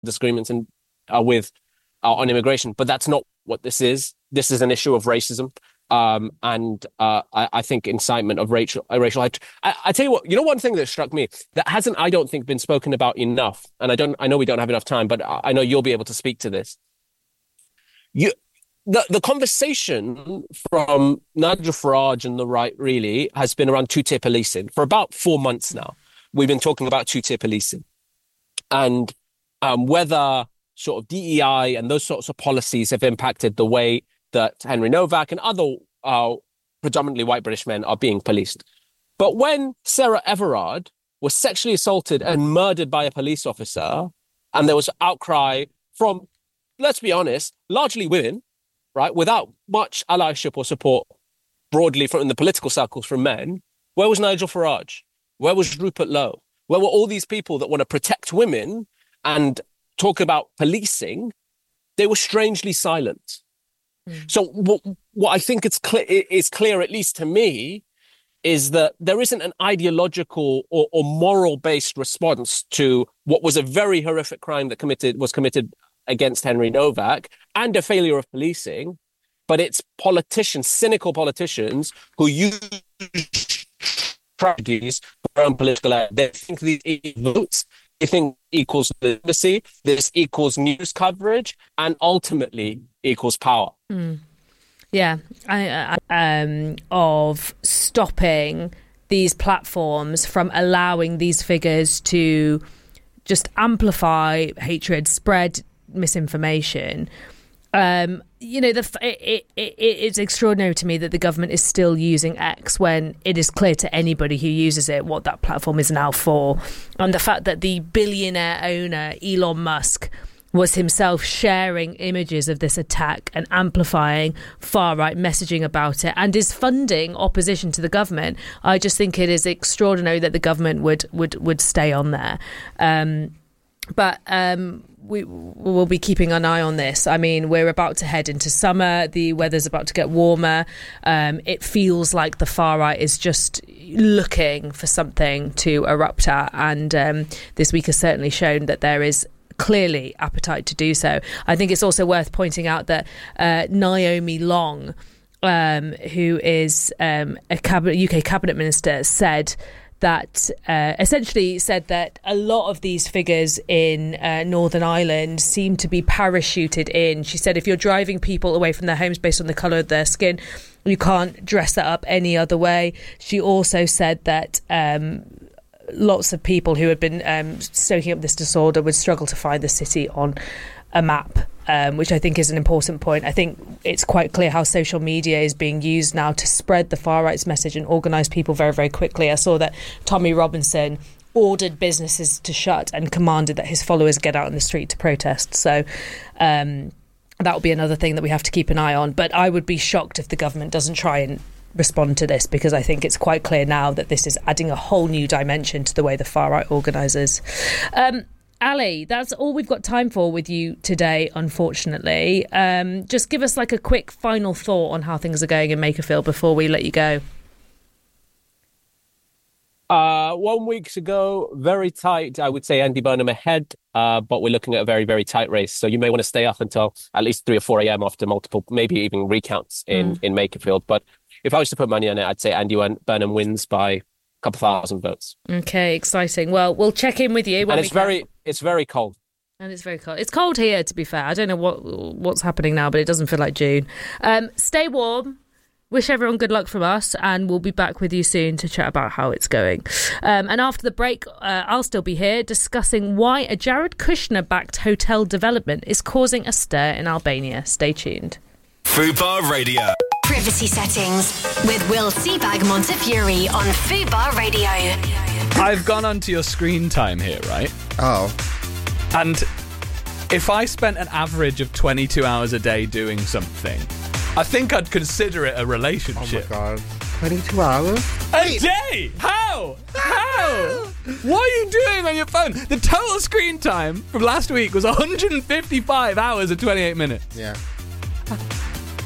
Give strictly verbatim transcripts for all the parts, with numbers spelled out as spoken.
disagreements in, uh, with uh, on immigration, but that's not what this is. This is an issue of racism. Um, and uh, I, I think incitement of racial, uh, racial. I, I tell you what, you know, one thing that struck me that hasn't, I don't think, been spoken about enough, and I don't, I know we don't have enough time, but I, I know you'll be able to speak to this. You, the the conversation from Nigel Farage and the right really has been around two-tier policing for about four months now. We've been talking about two-tier policing, and um, whether sort of D E I and those sorts of policies have impacted the way that Henry Novak and other uh, predominantly white British men are being policed. But when Sarah Everard was sexually assaulted and murdered by a police officer, and there was outcry from, let's be honest, largely women, right, without much allyship or support broadly from in the political circles from men, where was Nigel Farage? Where was Rupert Lowe? Where were all these people that want to protect women and talk about policing? They were strangely silent. So what, what I think it's clear, is clear, at least to me, is that there isn't an ideological or, or moral-based response to what was a very horrific crime that committed was committed against Henry Novak and a failure of policing, but it's politicians, cynical politicians, who use tragedies for their own political end. They think these votes, they think equals legitimacy, this equals news coverage, and ultimately equals power. Mm. Yeah, I, I, um, of stopping these platforms from allowing these figures to just amplify hatred, spread misinformation. Um, you know, the, it, it, it's extraordinary to me that the government is still using X when it is clear to anybody who uses it what that platform is now for. And the fact that the billionaire owner, Elon Musk, was himself sharing images of this attack and amplifying far-right messaging about it and is funding opposition to the government. I just think it is extraordinary that the government would would, would stay on there. Um, but um, we will be keeping an eye on this. I mean, we're about to head into summer. The weather's about to get warmer. Um, it feels like the far-right is just looking for something to erupt at. And um, this week has certainly shown that there is clearly appetite to do so. I think it's also worth pointing out that uh, Naomi Long, um, who is um, a cabinet, U K cabinet minister, said that uh, essentially said that a lot of these figures in uh, Northern Ireland seem to be parachuted in. She said if you're driving people away from their homes based on the colour of their skin, you can't dress that up any other way. She also said that um, lots of people who had been um, stoking up this disorder would struggle to find the city on a map, um, which I think is an important point. I think it's quite clear how social media is being used now to spread the far right's message and organise people very, very quickly. I saw that Tommy Robinson ordered businesses to shut and commanded that his followers get out in the street to protest. So um, that will be another thing that we have to keep an eye on. But I would be shocked if the government doesn't try and respond to this, because I think it's quite clear now that this is adding a whole new dimension to the way the far right organises. Um, Ali, that's all we've got time for with you today, unfortunately. Um, just give us like a quick final thought on how things are going in Makerfield before we let you go. Uh, one week to go, very tight. I would say Andy Burnham ahead, uh, but we're looking at a very, very tight race. So you may want to stay up until at least three or four a.m. after multiple, maybe even recounts in, mm. in Makerfield. But if I was to put money on it, I'd say Andy Burnham wins by a couple thousand votes. Okay, exciting. Well, we'll check in with you. When and it's very, it's very cold. And it's very cold. It's cold here, to be fair. I don't know what what's happening now, but it doesn't feel like June. Um, stay warm. Wish everyone good luck from us, and we'll be back with you soon to chat about how it's going. Um, and after the break, uh, I'll still be here discussing why a Jared Kushner-backed hotel development is causing a stir in Albania. Stay tuned. Fubar Radio. Privacy settings with Will Seabag Montefiore on Fubar Radio. I've gone onto your screen time here, right? Oh. And if I spent an average of twenty-two hours a day doing something, I think I'd consider it a relationship. Oh my god. twenty-two hours? A day? How? How? What are you doing on your phone? The total screen time from last week was one hundred fifty-five hours and twenty-eight minutes. Yeah.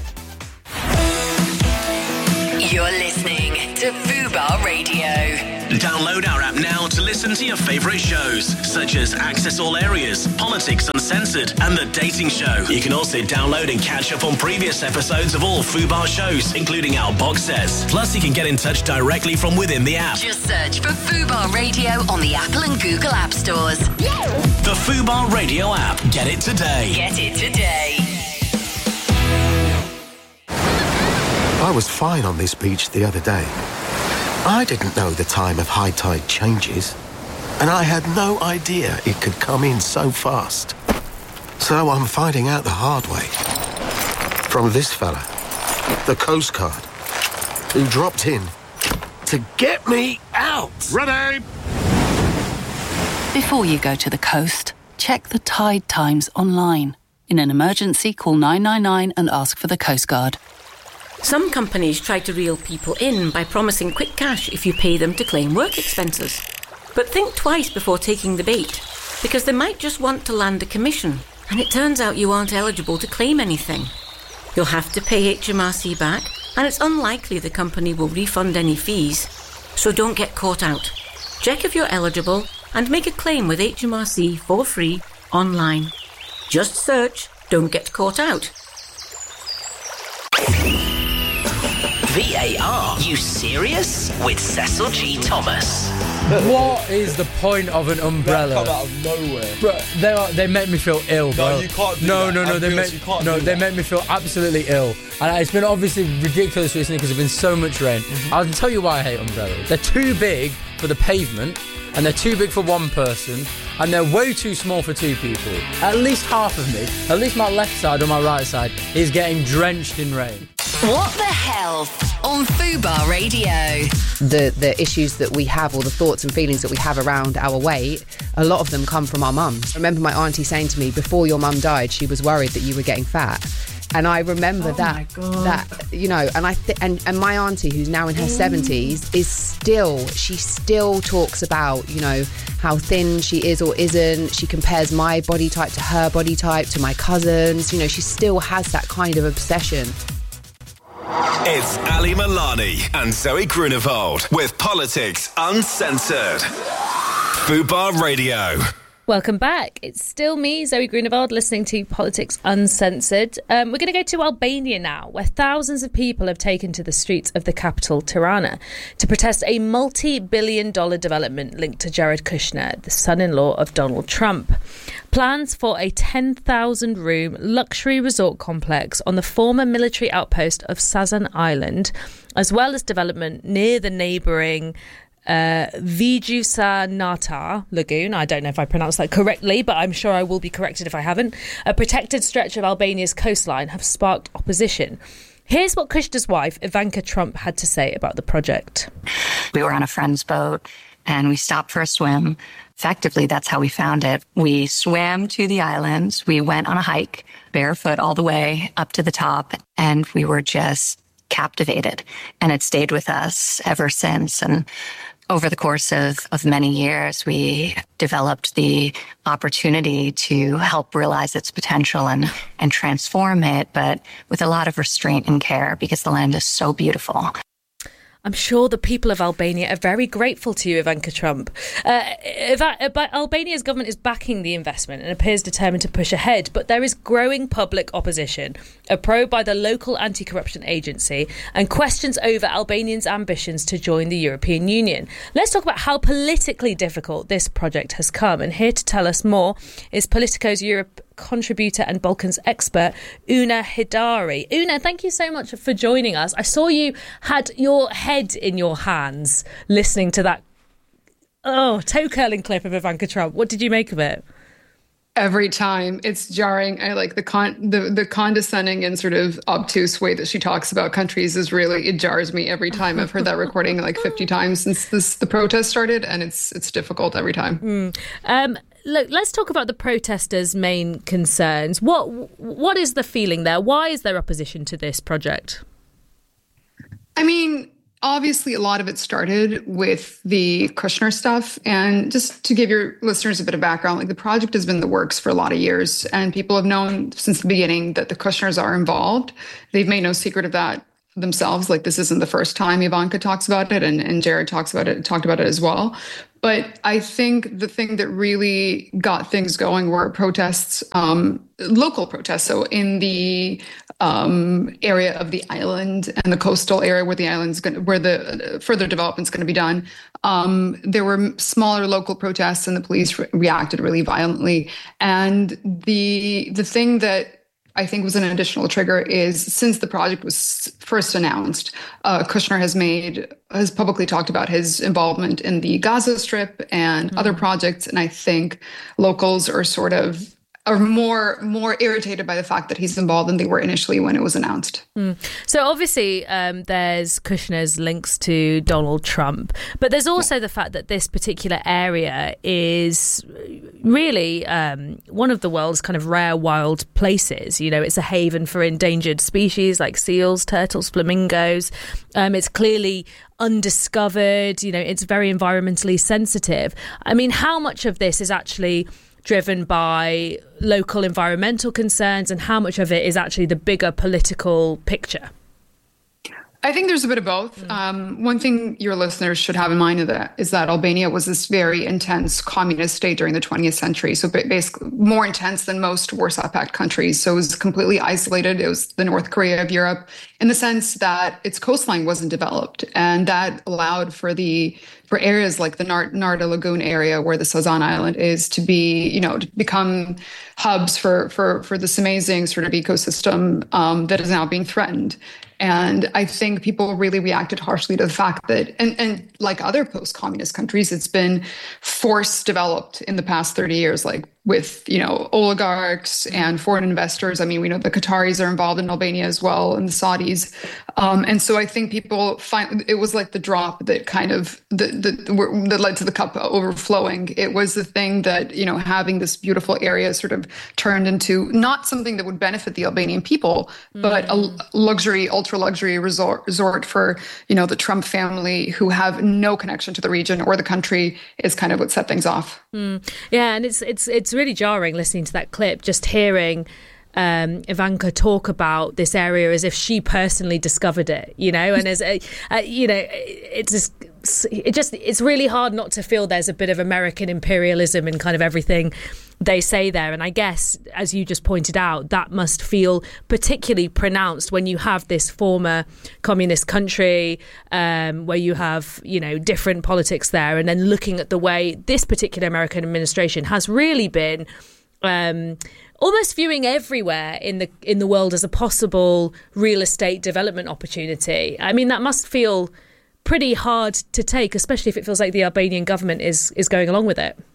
You're listening to Fubar Radio. Download our app now to listen to your favourite shows, such as Access All Areas, Politics Uncensored, and The Dating Show. You can also download and catch up on previous episodes of all Fubar shows, including our box sets. Plus, you can get in touch directly from within the app. Just search for Fubar Radio on the Apple and Google App Stores. The Fubar Radio app. Get it today. Get it today. I was fine on this beach the other day. I didn't know the time of high tide changes, and I had no idea it could come in so fast. So I'm finding out the hard way. From this fella, the Coast Guard, who dropped in to get me out. Ready? Before you go to the coast, check the tide times online. In an emergency, call nine nine nine and ask for the Coast Guard. Some companies try to reel people in by promising quick cash if you pay them to claim work expenses. But think twice before taking the bait, because they might just want to land a commission, and it turns out you aren't eligible to claim anything. You'll have to pay H M R C back, and it's unlikely the company will refund any fees. So don't get caught out. Check if you're eligible and make a claim with H M R C for free online. Just search "Don't Get Caught Out." V A R, you serious? With Cecil G. Thomas. What is the point of an umbrella? Come out of nowhere. Bro, they are, they make me feel ill, bro. No, you can't do no, that. No, no, no. They Ambulance, make you can't no, do they that. make me feel absolutely ill. And it's been obviously ridiculous recently because there's been so much rain. Mm-hmm. I'll tell you why I hate umbrellas. They're too big for the pavement, and they're too big for one person, and they're way too small for two people. At least half of me, at least my left side or my right side, is getting drenched in rain. What the hell on Fubar Radio? The the issues that we have, or the thoughts and feelings that we have around our weight, a lot of them come from our mums. I remember my auntie saying to me, before your mum died, she was worried that you were getting fat. And I remember Oh that, my God. that you know, and I th- and and my auntie, who's now in her seventies, is still she still talks about, you know, how thin she is or isn't. She compares my body type to her body type, to my cousins. You know, she still has that kind of obsession. It's Ali Milani and Zoe Grunewald with Politics Uncensored. Fubar Radio. Welcome back. It's still me, Zoe Grunewald, listening to Politics Uncensored. Um, we're going to go to Albania now, where thousands of people have taken to the streets of the capital, Tirana, to protest a multi-billion dollar development linked to Jared Kushner, the son-in-law of Donald Trump. Plans for a ten thousand room luxury resort complex on the former military outpost of Sazan Island, as well as development near the neighbouring Uh, Vijusanata Lagoon. I don't know if I pronounced that correctly, but I'm sure I will be corrected if I haven't. A protected stretch of Albania's coastline have sparked opposition. Here's what Kushner's wife, Ivanka Trump, had to say about the project. We were on a friend's boat and we stopped for a swim. Effectively, that's how we found it. We swam to the islands. We went on a hike, barefoot all the way up to the top, and we were just captivated. And it stayed with us ever since. And over the course of, of many years, we developed the opportunity to help realize its potential and, and transform it, but with a lot of restraint and care because the land is so beautiful. I'm sure the people of Albania are very grateful to you, Ivanka Trump. Uh, Eva- Albania's government is backing the investment and appears determined to push ahead, but there is growing public opposition, a probe by the local anti-corruption agency, and questions over Albanians' ambitions to join the European Union. Let's talk about how politically difficult this project has come. And here to tell us more is Politico's Europe contributor and Balkans expert, Una Hidari. Una, thank you so much for joining us. I saw you had your head in your hands listening to that oh toe-curling clip of Ivanka Trump. What did you make of it? Every time it's jarring. I like the con the, the condescending and sort of obtuse way that she talks about countries is really, it jars me every time. I've heard that recording like fifty times since this the protest started, and it's it's difficult every time. Mm. Um, look, let's talk about the protesters' main concerns. What what is the feeling there? Why is there opposition to this project? I mean, obviously, a lot of it started with the Kushner stuff. And just to give your listeners a bit of background, like the project has been in the works for a lot of years, and people have known since the beginning that the Kushners are involved. They've made no secret of that. themselves. Like, this isn't the first time Ivanka talks about it, and, and Jared talks about it, talked about it as well. But I think the thing that really got things going were protests, um, local protests. So in the um, area of the island and the coastal area where the island's going, where the further development's going to be done, um, there were smaller local protests, and the police re- reacted really violently. And the the thing that I think was an additional trigger is, since the project was first announced, uh, Kushner has made has publicly talked about his involvement in the Gaza Strip and mm-hmm. other projects, and I think locals are sort of are more more irritated by the fact that he's involved than they were initially when it was announced. Mm. So obviously um, there's Kushner's links to Donald Trump, but there's also the fact that this particular area is really um, one of the world's kind of rare wild places. You know, it's a haven for endangered species like seals, turtles, flamingos. Um, it's clearly undiscovered. You know, it's very environmentally sensitive. I mean, how much of this is actually driven by local environmental concerns, and how much of it is actually the bigger political picture? I think there's a bit of both. Mm. Um, one thing your listeners should have in mind of that is that Albania was this very intense communist state during the twentieth century. So basically more intense than most Warsaw Pact countries. So it was completely isolated. It was the North Korea of Europe, in the sense that its coastline wasn't developed. And that allowed for the for areas like the Nar- Narda Lagoon area, where the Sazan Island is, to be, you know, to become hubs for for for this amazing sort of ecosystem um, that is now being threatened. And I think people really reacted harshly to the fact that, and, and like other post-communist countries, it's been force developed in the past thirty years, like with, you know, oligarchs and foreign investors. I mean, we know the Qataris are involved in Albania as well, and the Saudis. Um, and so I think people find it was like the drop that kind of the, the, that led to the cup overflowing. It was the thing that, you know, having this beautiful area sort of turned into not something that would benefit the Albanian people, mm. but a luxury, ultra luxury resort, resort for, you know, the Trump family, who have no connection to the region or the country, is kind of what set things off. Mm. Yeah, and it's it's it's really jarring listening to that clip, just hearing um, Ivanka talk about this area as if she personally discovered it, you know, and as a, uh, you know, it's just, it just it's really hard not to feel there's a bit of American imperialism in kind of everything they say there. And I guess, as you just pointed out, that must feel particularly pronounced when you have this former communist country, um, where you have, you know, different politics there, and then looking at the way this particular American administration has really been um, almost viewing everywhere in the in the world as a possible real estate development opportunity. I mean, that must feel pretty hard to take, especially if it feels like the Albanian government is is going along with it.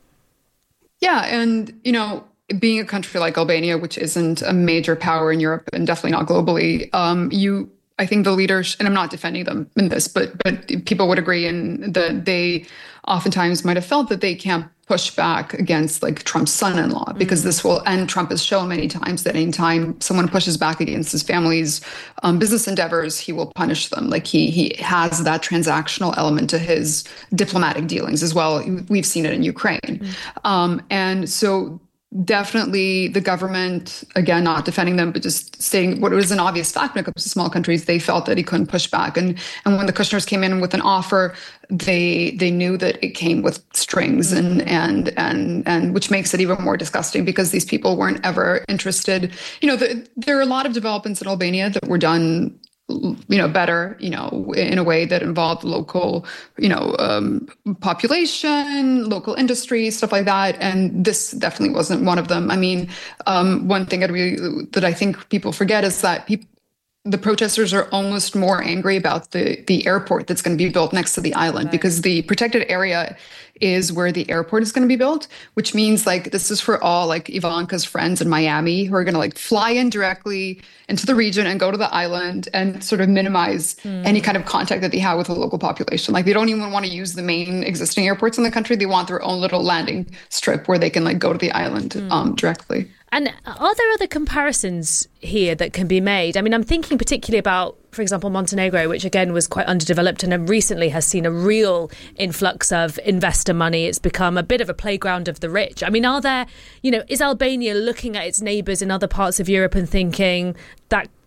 Yeah, and, you know, being a country like Albania, which isn't a major power in Europe and definitely not globally, um, you, I think the leaders, and I'm not defending them in this, but but people would agree in that they oftentimes might have felt that they can't push back against like Trump's son-in-law, because mm. this will, and Trump has shown many times that anytime someone pushes back against his family's um, business endeavors, he will punish them. Like he he has that transactional element to his diplomatic dealings as well. We've seen it in Ukraine. Mm. Um, and so definitely the government, again, not defending them, but just stating what was an obvious fact when it comes to small countries, they felt that he couldn't push back. And and when the Kushners came in with an offer, they they knew that it came with strings, and and and and which makes it even more disgusting, because these people weren't ever interested. You know, the, there are a lot of developments in Albania that were done, you know, better, you know, in a way that involved local, you know, um, population, local industry, stuff like that. And this definitely wasn't one of them. I mean, um, one thing that, really, that I think people forget is that people, the protesters are almost more angry about the, the airport that's going to be built next to the island, right, because the protected area is where the airport is going to be built, which means like this is for all like Ivanka's friends in Miami who are going to like fly in directly into the region and go to the island and sort of minimize mm. any kind of contact that they have with the local population. Like they don't even want to use the main existing airports in the country. They want their own little landing strip where they can like go to the island mm. um, directly. And are there other comparisons here that can be made? I mean, I'm thinking particularly about, for example, Montenegro, which again was quite underdeveloped and recently has seen a real influx of investor money. It's become a bit of a playground of the rich. I mean, are there, you know, is Albania looking at its neighbours in other parts of Europe and thinking that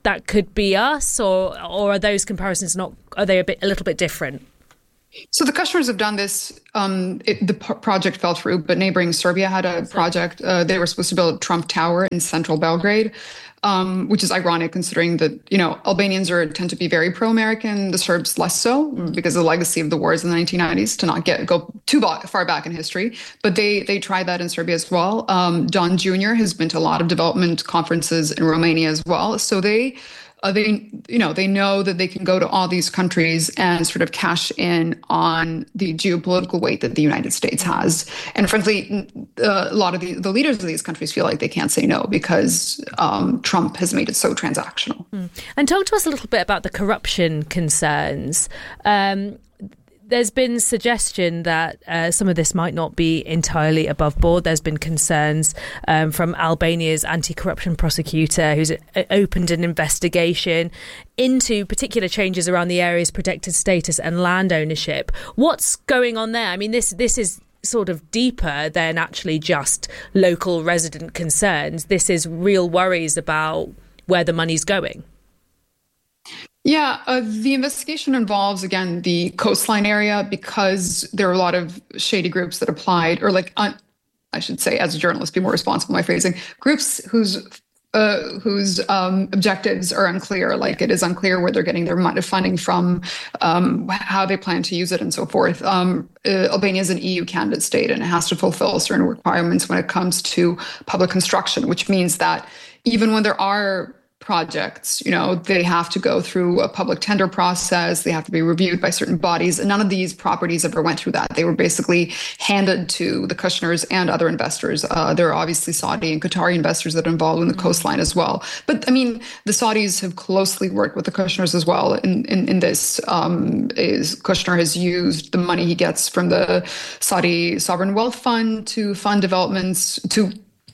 that could be us, or or are those comparisons not? Are they a bit a little bit different? So the Kushners have done this. Um, it, the p- project fell through, but neighboring Serbia had a project. Uh, they were supposed to build Trump Tower in central Belgrade, um, which is ironic considering that, you know, Albanians are tend to be very pro-American, the Serbs less so because of the legacy of the wars in the nineteen nineties, to not get go too far back in history. But they they tried that in Serbia as well. Um, Don Junior has been to a lot of development conferences in Romania as well. So they Uh, they, you know, they know that they can go to all these countries and sort of cash in on the geopolitical weight that the United States has. And frankly, uh, a lot of the, the leaders of these countries feel like they can't say no because um, Trump has made it so transactional. Mm. And talk to us a little bit about the corruption concerns. Um, There's been suggestion that uh, some of this might not be entirely above board. There's been concerns um, from Albania's anti-corruption prosecutor who's uh, opened an investigation into particular changes around the area's protected status and land ownership. What's going on there? I mean, this this is sort of deeper than actually just local resident concerns. This is real worries about where the money's going. Yeah, uh, the investigation involves, again, the coastline area because there are a lot of shady groups that applied, or like, un- I should say, as a journalist, be more responsible in my phrasing, groups whose uh, whose um, objectives are unclear. Like it is unclear where they're getting their funding from, um, how they plan to use it, and so forth. Um, uh, Albania is an E U candidate state, and it has to fulfill certain requirements when it comes to public construction, which means that even when there are projects, you know, they have to go through a public tender process. They have to be reviewed by certain bodies. And none of these properties ever went through that. They were basically handed to the Kushners and other investors. Uh, there are obviously Saudi and Qatari investors that are involved in the coastline as well. But I mean, the Saudis have closely worked with the Kushners as well in, in, in this. Um, is Kushner has used the money he gets from the Saudi Sovereign Wealth Fund to fund developments, to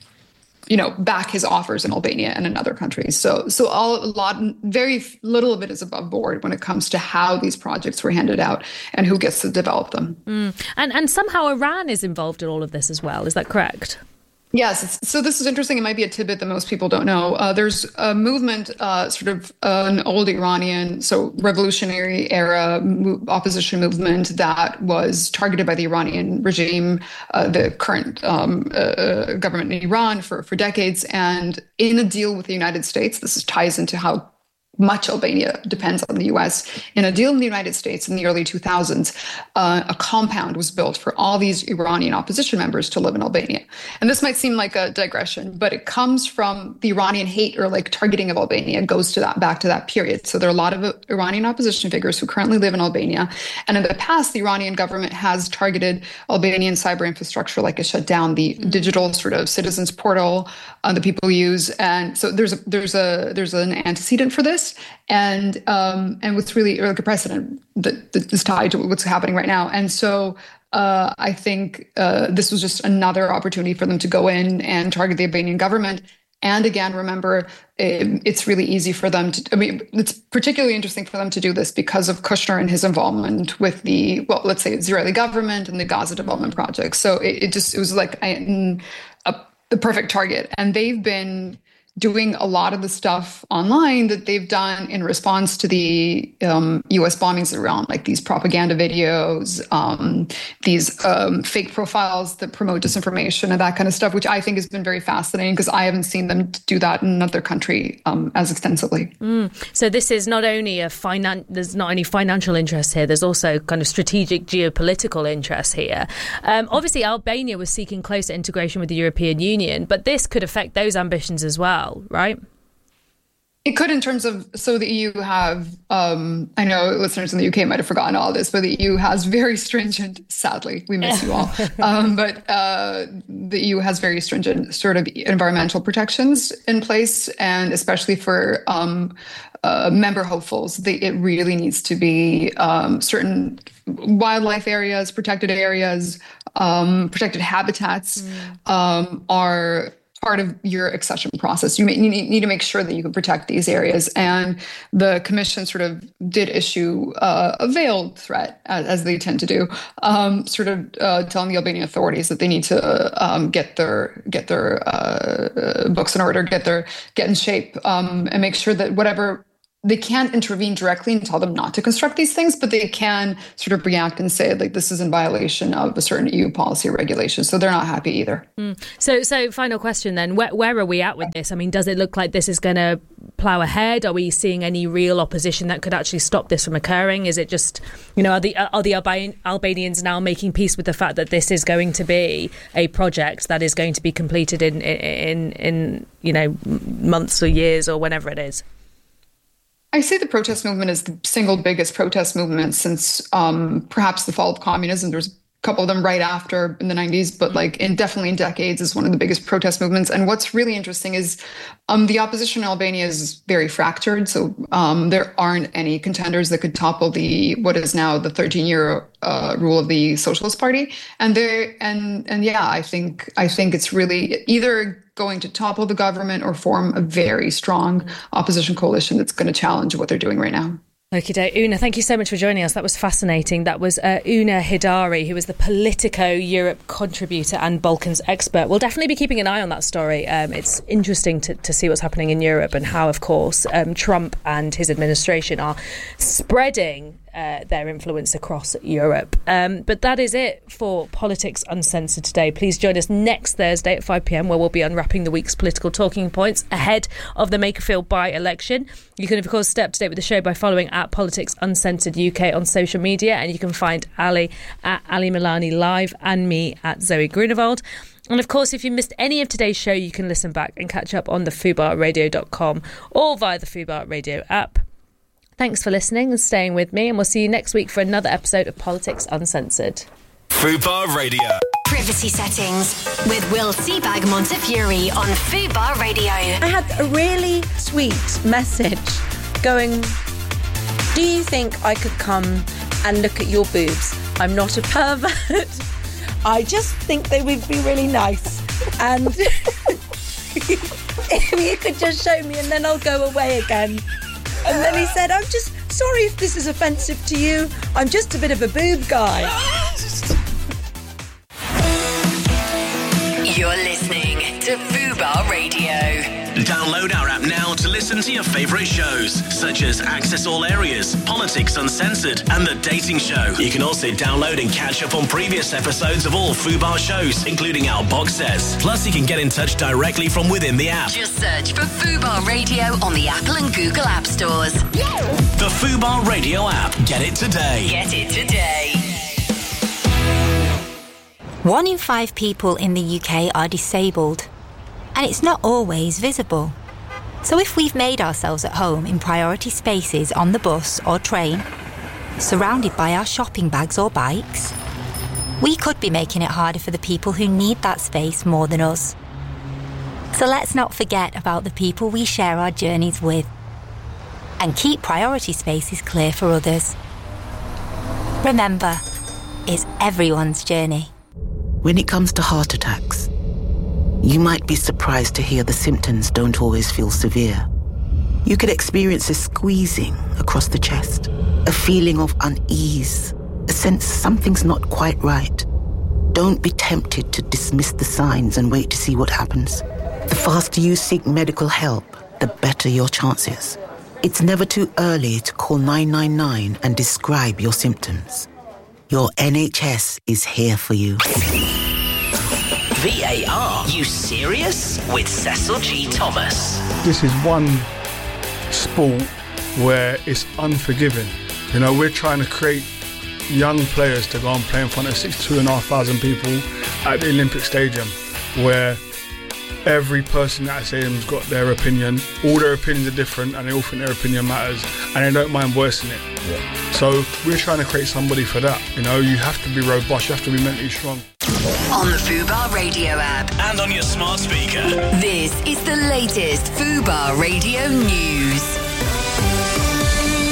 you know, back his offers in Albania and in other countries. So, so all, a lot, very little of it is above board when it comes to how these projects were handed out and who gets to develop them. Mm. And and somehow Iran is involved in all of this as well. Is that correct? Yes. So this is interesting. It might be a tidbit that most people don't know. Uh, there's a movement, uh, sort of uh, an old Iranian, so revolutionary era mo- opposition movement that was targeted by the Iranian regime, uh, the current um, uh, government in Iran for, for decades. And in a deal with the United States, this is, ties into how much Albania depends on the U S. In a deal in the United States in the early two thousands, uh, a compound was built for all these Iranian opposition members to live in Albania. And this might seem like a digression, but it comes from the Iranian hate or like targeting of Albania goes to that back to that period. So there are a lot of Iranian opposition figures who currently live in Albania. And in the past, the Iranian government has targeted Albanian cyber infrastructure, like it shut down the mm-hmm. digital sort of citizens portal uh, that people use. And so there's a, there's a there's an antecedent for this. And um, and what's really like a precedent that, that is tied to what's happening right now. And so uh, I think uh, this was just another opportunity for them to go in and target the Albanian government. And again, remember, it, it's really easy for them to, I mean, it's particularly interesting for them to do this because of Kushner and his involvement with the, well, let's say Israeli government and the Gaza development project. So it, it just, it was like a, a, the perfect target. And they've been doing a lot of the stuff online that they've done in response to the um, U S bombings around, like these propaganda videos, um, these um, fake profiles that promote disinformation and that kind of stuff, which I think has been very fascinating because I haven't seen them do that in another country um, as extensively. Mm. So this is not only a finan- there's not only financial interest here, there's also kind of strategic geopolitical interest here. Um, obviously, Albania was seeking closer integration with the European Union, but this could affect those ambitions as well. Right? It could in terms of, so the E U have, um, I know listeners in the U K might have forgotten all this, but the E U has very stringent, sadly, we miss you all, um, but uh, the E U has very stringent sort of environmental protections in place, and especially for um, uh, member hopefuls, they, it really needs to be um, certain wildlife areas, protected areas, um, protected habitats mm. um, are part of your accession process. You, may, you need to make sure that you can protect these areas. And the commission sort of did issue uh, a veiled threat, as, as they tend to do, um, sort of uh, telling the Albanian authorities that they need to um, get their get their uh, books in order, get their get in shape, um, and make sure that whatever. They can't intervene directly and tell them not to construct these things, but they can sort of react and say, like, this is in violation of a certain E U policy or regulation. So they're not happy either. Mm. So, so final question then, where, where are we at with this? I mean, does it look like this is going to plough ahead? Are we seeing any real opposition that could actually stop this from occurring? Is it just, you know, are the, are the Alba- Albanians now making peace with the fact that this is going to be a project that is going to be completed in, in, in you know, months or years or whenever it is? I say the protest movement is the single biggest protest movement since um, perhaps the fall of communism. There's a couple of them right after in the nineties, but like in definitely in decades is one of the biggest protest movements. And what's really interesting is um, the opposition in Albania is very fractured. So um, there aren't any contenders that could topple the what is now the thirteen-year uh, rule of the Socialist Party. And there and and yeah, I think I think it's really either going to topple the government or form a very strong opposition coalition that's going to challenge what they're doing right now. Okay, Una, thank you so much for joining us. That was fascinating. That was uh, Una Hidari, who is the Politico Europe contributor and Balkans expert. We'll definitely be keeping an eye on that story. Um, it's interesting to, to see what's happening in Europe and how, of course, um, Trump and his administration are spreading Uh, their influence across Europe. Um, but that is it for Politics Uncensored today. Please join us next Thursday at five p.m, where we'll be unwrapping the week's political talking points ahead of the Makerfield by-election. You can, of course, stay up to date with the show by following at Politics Uncensored U K on social media, and you can find Ali at Ali Milani Live and me at Zoe Grunewald. And of course, if you missed any of today's show, you can listen back and catch up on the fubar radio dot com or via the Fubar Radio app. Thanks for listening and staying with me, and we'll see you next week for another episode of Politics Uncensored. Fubar Radio. Privacy settings with Will Seabag Montefiore on Fubar Radio. I had a really sweet message going, do you think I could come and look at your boobs? I'm not a pervert. I just think they would be really nice. And if you could just show me and then I'll go away again. And then he said, I'm just sorry if this is offensive to you. I'm just a bit of a boob guy. You're listening to Fubar Radio. Download our app now to listen to your favourite shows, such as Access All Areas, Politics Uncensored, and The Dating Show. You can also download and catch up on previous episodes of all Fubar shows, including our box sets. Plus, you can get in touch directly from within the app. Just search for Fubar Radio on the Apple and Google App Stores. The Fubar Radio app. Get it today. Get it today. One in five people in the U K are disabled, and it's not always visible. So if we've made ourselves at home in priority spaces on the bus or train, surrounded by our shopping bags or bikes, we could be making it harder for the people who need that space more than us. So let's not forget about the people we share our journeys with, and keep priority spaces clear for others. Remember, it's everyone's journey. When it comes to heart attacks, you might be surprised to hear the symptoms don't always feel severe. You could experience a squeezing across the chest, a feeling of unease, a sense something's not quite right. Don't be tempted to dismiss the signs and wait to see what happens. The faster you seek medical help, the better your chances. It's never too early to call nine nine nine and describe your symptoms. Your N H S is here for you. V A R, you serious? With Cecil G. Thomas. This is one sport where it's unforgiving. You know, we're trying to create young players to go and play in front of sixty-two and a half thousand people at the Olympic Stadium, where every person at the stadium's got their opinion. All their opinions are different, and they all think their opinion matters, and they don't mind voicing it. Yeah. So we're trying to create somebody for that. You know, you have to be robust, you have to be mentally strong. On the Fubar Radio app. And on your smart speaker. This is the latest Fubar Radio news.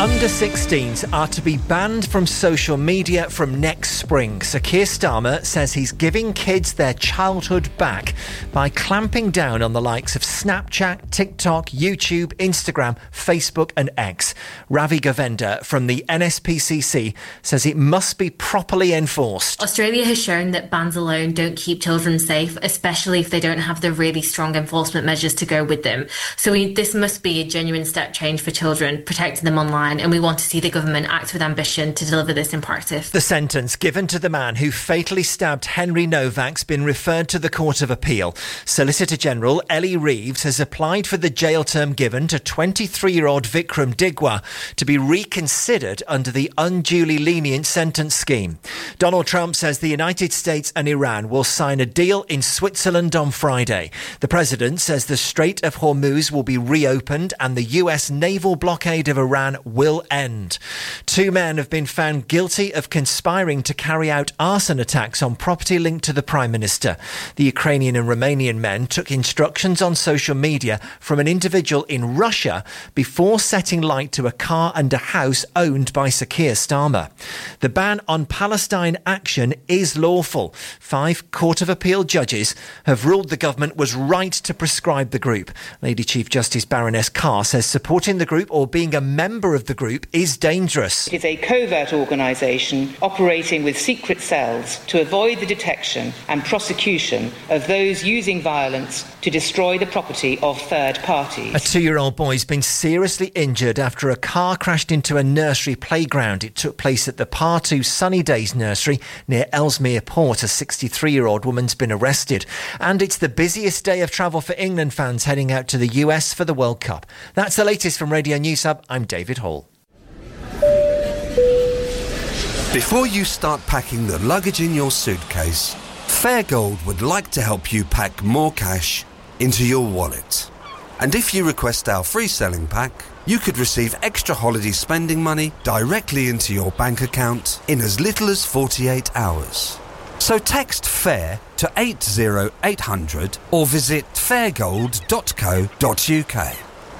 Under sixteens are to be banned from social media from next spring. Sir Keir Starmer says he's giving kids their childhood back by clamping down on the likes of Snapchat, TikTok, YouTube, Instagram, Facebook and X. Ravi Govender from the N S P C C says it must be properly enforced. Australia has shown that bans alone don't keep children safe, especially if they don't have the really strong enforcement measures to go with them. So we, this must be a genuine step change for children, protecting them online, and we want to see the government act with ambition to deliver this in practice. The sentence given to the man who fatally stabbed Henry Novak's been referred to the Court of Appeal. Solicitor General Ellie Reeves has applied for the jail term given to twenty-three-year-old Vikram Digwa to be reconsidered under the unduly lenient sentence scheme. Donald Trump says the United States and Iran will sign a deal in Switzerland on Friday. The president says the Strait of Hormuz will be reopened and the U S naval blockade of Iran will end. Two men have been found guilty of conspiring to carry out arson attacks on property linked to the Prime Minister. The Ukrainian and Romanian men took instructions on social media from an individual in Russia before setting light to a car and a house owned by Sir Keir Starmer. The ban on Palestine action is lawful. Five Court of Appeal judges have ruled the government was right to prescribe the group. Lady Chief Justice Baroness Carr says supporting the group or being a member of the group is dangerous. It is a covert organisation operating with secret cells to avoid the detection and prosecution of those using violence to destroy the property of third parties. A two-year-old boy's been seriously injured after a car crashed into a nursery playground. It took place at the Partu Sunny Days nursery near Ellesmere Port. A sixty-three-year-old woman's been arrested. And it's the busiest day of travel for England fans heading out to the U S for the World Cup. That's the latest from Radio News Hub. I'm David Hall. Before you start packing the luggage in your suitcase, Fairgold would like to help you pack more cash into your wallet. And if you request our free selling pack, you could receive extra holiday spending money directly into your bank account in as little as forty-eight hours. So text FAIR to eight zero eight hundred or visit fairgold dot co dot uk.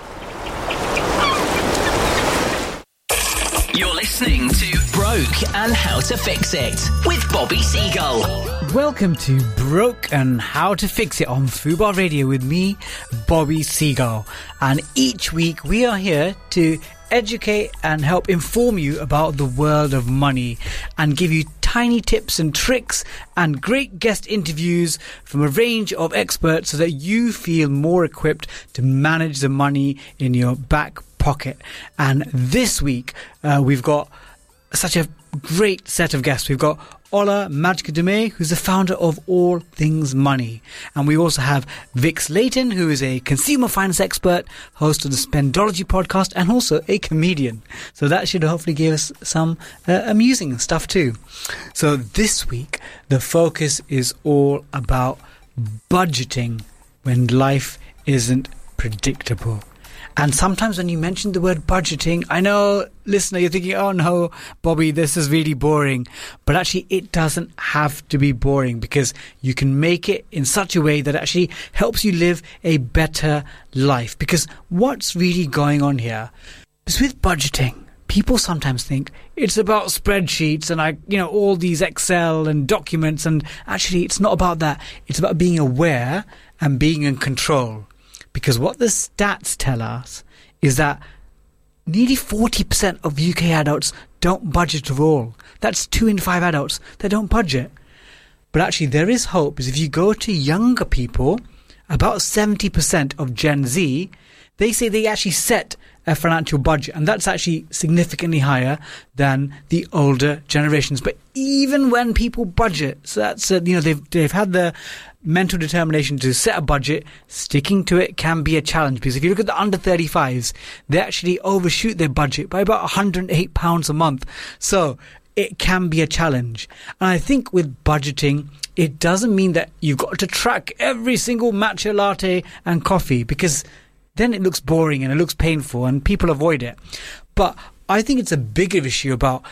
You're listening to Broke and How to Fix It with Bobby Seagull. Welcome to Broke and How to Fix It on Fubar Radio with me, Bobby Seagull. And each week we are here to educate and help inform you about the world of money and give you tiny tips and tricks and great guest interviews from a range of experts so that you feel more equipped to manage the money in your back pocket. And this week uh, we've got such a great set of guests. We've got Ola Majka-Dume, who's the founder of All Things Money. And we also have Vic Slayton, who is a consumer finance expert, host of the Spendology podcast, and also a comedian. So that should hopefully give us some uh, amusing stuff too. So this week, the focus is all about budgeting when life isn't predictable. And sometimes when you mention the word budgeting, I know, listener, you're thinking, oh no, Bobby, this is really boring. But actually, it doesn't have to be boring because you can make it in such a way that actually helps you live a better life. Because what's really going on here is with budgeting, people sometimes think it's about spreadsheets and I, you know, all these Excel and documents. And actually, it's not about that. It's about being aware and being in control. Because what the stats tell us is that nearly forty percent of U K adults don't budget at all. That's two in five adults that don't budget. But actually there is hope, because if you go to younger people, about seventy percent of Gen Z, they say they actually set a financial budget. And that's actually significantly higher than the older generations. But even when people budget, so that's, uh, you know, they've, they've had the mental determination to set a budget, sticking to it can be a challenge. Because if you look at the under thirty-fives, they actually overshoot their budget by about one hundred eight pounds a month. So it can be a challenge. And I think with budgeting, it doesn't mean that you've got to track every single matcha latte and coffee, because then it looks boring and it looks painful and people avoid it. But I think it's a bigger issue about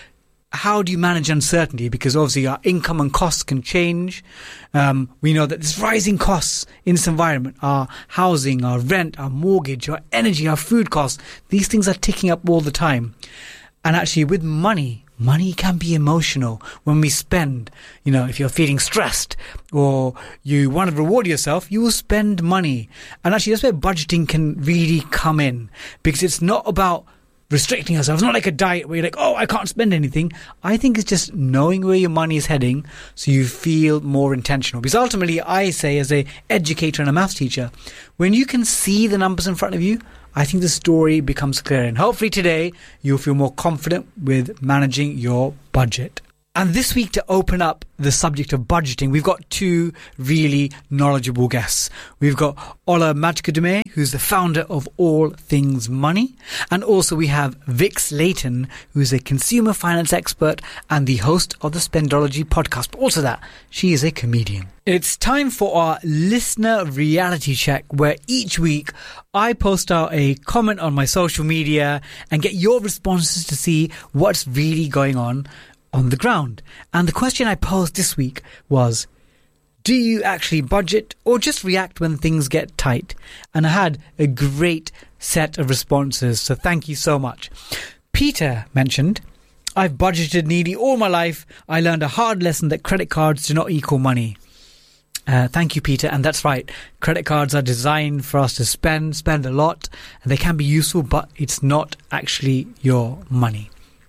how do you manage uncertainty? Because obviously our income and costs can change. Um, we know that there's rising costs in this environment. Our housing, our rent, our mortgage, our energy, our food costs. These things are ticking up all the time. And actually with money, money can be emotional when we spend. You know, if you're feeling stressed or you want to reward yourself, you will spend money. And actually that's where budgeting can really come in, because it's not about restricting yourself. It's not like a diet where you're like, oh, I can't spend anything. I think it's just knowing where your money is heading so you feel more intentional. Because ultimately, I say as a educator and a maths teacher, when you can see the numbers in front of you, I think the story becomes clear. And hopefully today, you'll feel more confident with managing your budget. And this week, to open up the subject of budgeting, we've got two really knowledgeable guests. We've got Ola Madhukar, who's the founder of All Things Money. And also we have Vic Slayton, who's a consumer finance expert and the host of the Spendology podcast. But also that, she is a comedian. It's time for our listener reality check, where each week I post out a comment on my social media and get your responses to see what's really going on on the ground. And the question I posed this week was, do you actually budget or just react when things get tight? And I had a great set of responses, so thank you so much. Peter mentioned, I've budgeted nearly all my life. I learned a hard lesson that credit cards do not equal money. Uh, thank you, Peter. And that's right. Credit cards are designed for us to spend, spend a lot, and they can be useful, but it's not actually your money.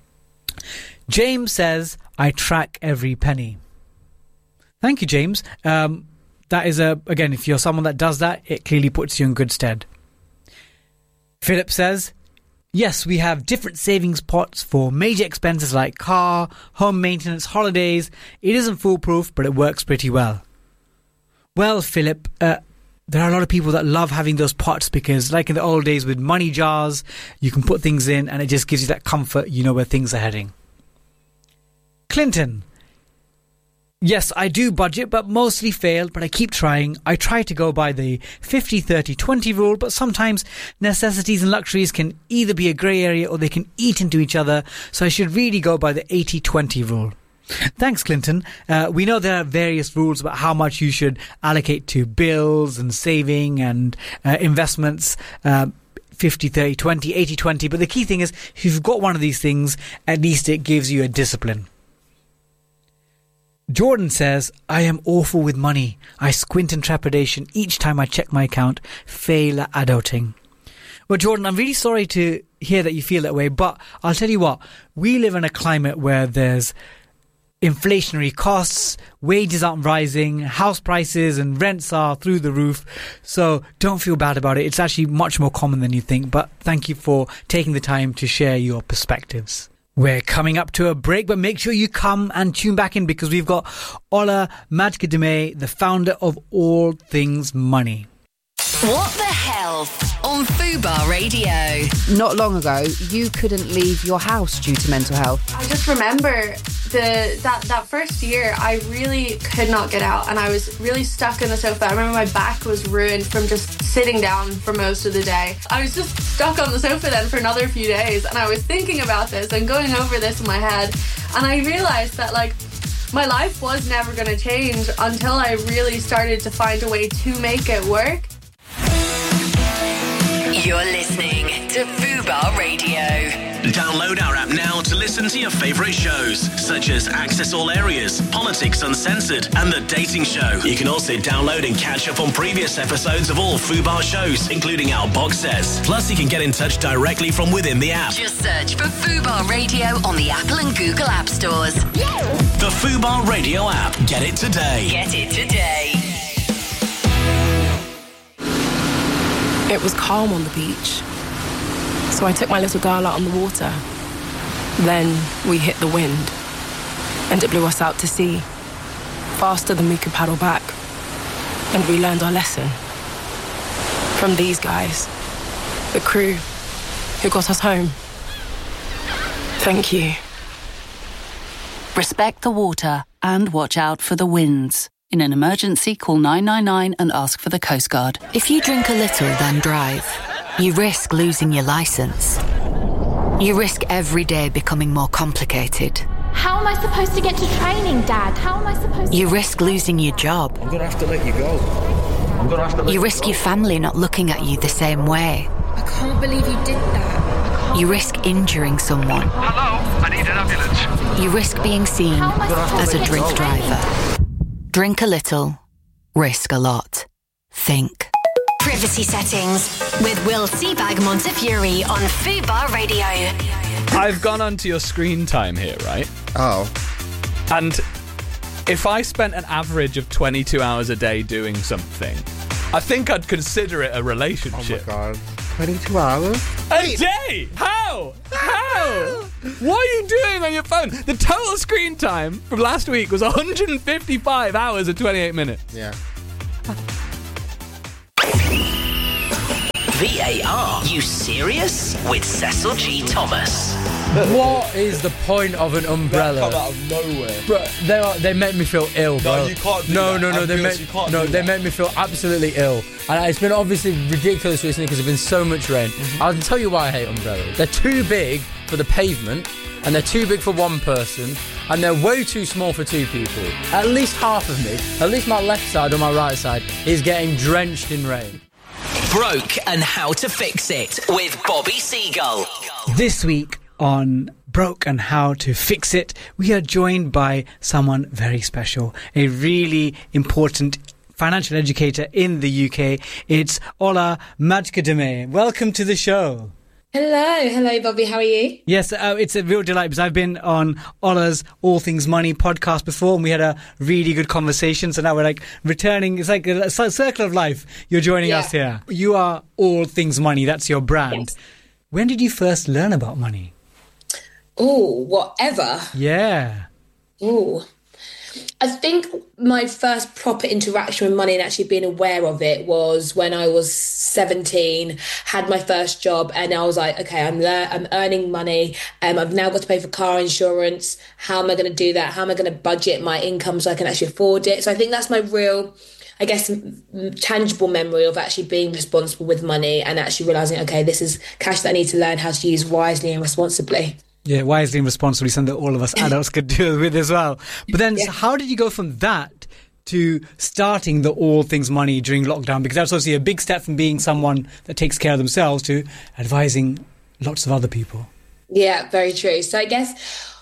James says, I track every penny. Thank you, James. Um, that is a, again, if you're someone that does that, it clearly puts you in good stead. Philip says, yes, we have different savings pots for major expenses like car, home maintenance, holidays. It isn't foolproof, but it works pretty well. Well, Philip, uh, there are a lot of people that love having those pots because, like in the old days with money jars, you can put things in and it just gives you that comfort, you know where things are heading. Clinton. Yes, I do budget, but mostly fail, but I keep trying. I try to go by the fifty thirty twenty rule, but sometimes necessities and luxuries can either be a grey area or they can eat into each other, so I should really go by the eighty twenty rule. Thanks, Clinton. Uh, we know there are various rules about how much you should allocate to bills and saving and uh, investments, uh, fifty thirty twenty, eighty twenty, but the key thing is, if you've got one of these things, at least it gives you a discipline. Jordan says, I am awful with money. I squint in trepidation each time I check my account. Fail at adulting. Well, Jordan, I'm really sorry to hear that you feel that way, but I'll tell you what, we live in a climate where there's inflationary costs, wages aren't rising, house prices and rents are through the roof. So don't feel bad about it. It's actually much more common than you think, but thank you for taking the time to share your perspectives. We're coming up to a break, but make sure you come and tune back in because we've got Ola Madhukar, the founder of All Things Money. What the health on Fubar Radio. Not long ago, you couldn't leave your house due to mental health. I just remember the that, that first year, I really could not get out and I was really stuck in the sofa. I remember my back was ruined from just sitting down for most of the day. I was just stuck on the sofa then for another few days and I was thinking about this and going over this in my head, and I realised that like my life was never going to change until I really started to find a way to make it work. You're listening to Fubar Radio. Download our app now to listen to your favourite shows, such as Access All Areas, Politics Uncensored, and The Dating Show. You can also download and catch up on previous episodes of all Fubar shows, including our box sets. Plus, you can get in touch directly from within the app. Just search for Fubar Radio on the Apple and Google App Stores. The Fubar Radio app. Get it today. Get it today. It was calm on the beach, so I took my little girl out on the water. Then we hit the wind, and it blew us out to sea, faster than we could paddle back. And we learned our lesson from these guys, the crew who got us home. Thank you. Respect the water and watch out for the winds. In an emergency, call nine nine nine and ask for the Coast Guard. If you drink a little, then drive, you risk losing your licence. You risk every day becoming more complicated. How am I supposed to get to training, Dad? How am I supposed to... You risk losing your job. I'm going to have to let you go. I'm going to have to let You you risk go. your family not looking at you the same way. I can't believe you did that. You risk injuring someone. Hello, I need an ambulance. You risk being seen How am I supposed as to a get drink to training? driver. Drink a little, risk a lot. Think. Privacy settings with Will Seabag Montefiore on Fubar Radio. I've gone onto your screen time here, right? Oh. And if I spent an average of twenty-two hours a day doing something, I think I'd consider it a relationship. Oh my god. twenty-two hours? A day? How? How? What are you doing on your phone? The total screen time from last week was one hundred fifty-five hours and twenty-eight minutes. Yeah. V A R, you serious? With Cecil G. Thomas. What is the point of an umbrella? Come out of nowhere. Bro, they are, they make me feel ill, bro. No, you can't do no, that. No, no, I'm they serious, make you can't no, do they that. make me feel absolutely ill. And it's been obviously ridiculous recently because there's been so much rain. Mm-hmm. I'll tell you why I hate umbrellas. They're too big for the pavement, and they're too big for one person, and they're way too small for two people. At least half of me, at least my left side or my right side, is getting drenched in rain. Broke and How to Fix It with Bobby Seagull. This week on Broke and How to Fix It, we are joined by someone very special, a really important financial educator in the U K. It's Ola Majkademe. Welcome to the show. Hello, hello, Bobby. How are you? Yes, uh, it's a real delight because I've been on Ola's All Things Money podcast before, and we had a really good conversation. So now we're like returning. It's like a, a circle of life. You're joining Yeah. us here. You are All Things Money. That's your brand. Yes. When did you first learn about money? Oh, whatever. Yeah. Oh, I think my first proper interaction with money and actually being aware of it was when I was seventeen, had my first job, and I was like, okay, I'm there, I'm earning money, um, I've now got to pay for car insurance. How am I going to do that? How am I going to budget my income so I can actually afford it? So I think that's my real, I guess, m- m- tangible memory of actually being responsible with money and actually realising, okay, this is cash that I need to learn how to use wisely and responsibly. Yeah, wisely and responsibly, something that all of us adults could deal with as well. But then Yeah. so how did you go from that to starting the All Things Money during lockdown? Because that's obviously a big step from being someone that takes care of themselves to advising lots of other people. Yeah, very true. So I guess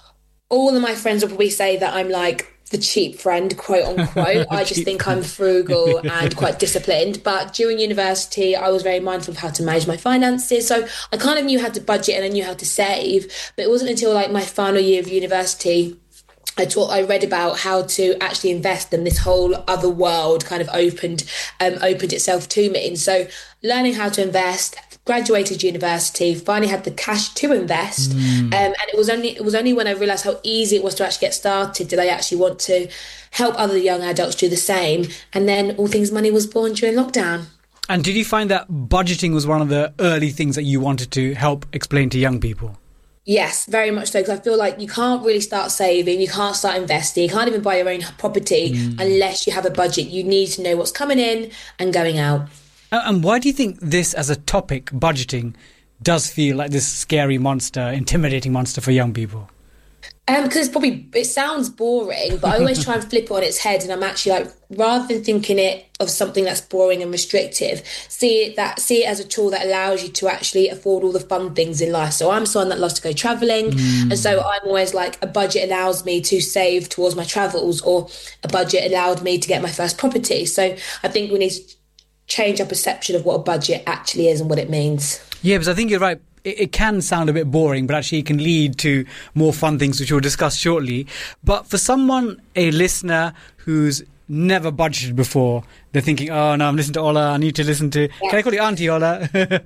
all of my friends will probably say that I'm like the cheap friend, quote unquote. I just Cheap think I'm frugal and quite disciplined. But during university, I was very mindful of how to manage my finances. So I kind of knew how to budget and I knew how to save. But it wasn't until like my final year of university I taught, I read about how to actually invest, and this whole other world kind of opened, um, opened itself to me. And so, learning how to invest, graduated university, finally had the cash to invest, Mm. um, and it was only it was only when I realised how easy it was to actually get started did I actually want to help other young adults do the same. And then All Things Money was born during lockdown. And did you find that budgeting was one of the early things that you wanted to help explain to young people? Yes, very much so, because I feel like you can't really start saving, you can't start investing, you can't even buy your own property Mm. unless you have a budget. You need to know what's coming in and going out. Uh, And why do you think this as a topic, budgeting, does feel like this scary monster, intimidating monster for young people? Um, because it's probably, it sounds boring, but I always try and flip it on its head, and I'm actually like, rather than thinking it of something that's boring and restrictive, see it that see it as a tool that allows you to actually afford all the fun things in life. So I'm someone that loves to go travelling, Mm. and so I'm always like, a budget allows me to save towards my travels, or a budget allowed me to get my first property. So I think we need to change our perception of what a budget actually is and what it means. Yeah, because I think you're right. It, it can sound a bit boring, but actually it can lead to more fun things, which we'll discuss shortly. But for someone, a listener who's never budgeted before, they're thinking, oh no, I'm listening to Ola, I need to listen to... Can I call you Auntie Ola?